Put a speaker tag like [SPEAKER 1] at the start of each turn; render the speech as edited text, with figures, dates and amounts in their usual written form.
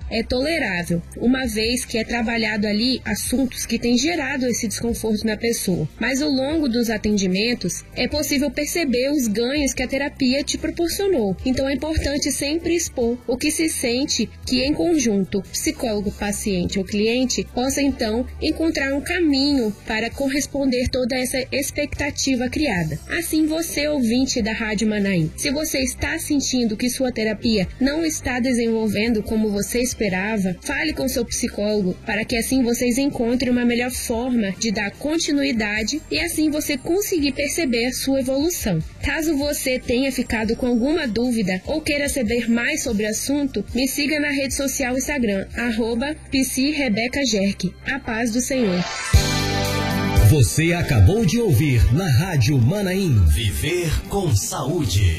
[SPEAKER 1] é tolerável, uma vez que é trabalhado ali assuntos que têm gerado esse desconforto na pessoa. Mas ao longo dos atendimentos, é possível perceber os ganhos que a terapia te proporcionou. Então é importante sempre expor o que se sente, que em conjunto, psicólogo, paciente ou cliente, possa então encontrar um caminho para corresponder toda essa expectativa criada. Assim, você, ouvinte da Rádio Manaim, se você está sentindo que sua terapia não está desenvolvendo como você esperava, fale com seu psicólogo para que assim vocês encontrem uma melhor forma de dar continuidade e assim você conseguir perceber a sua evolução. Caso você tenha ficado com alguma dúvida ou queira saber mais sobre o assunto, me siga na rede social Instagram, @psirebecajerk. A paz do Senhor.
[SPEAKER 2] Você acabou de ouvir na Rádio Manaim. Viver com saúde.